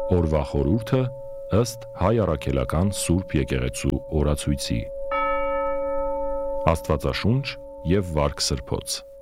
Օրվա խորհուրդը ըստ Հայ առաքելական Սուրբ եկեղեցու օրացույցի։ Աստվածաշունչ եւ վարք սրբոց։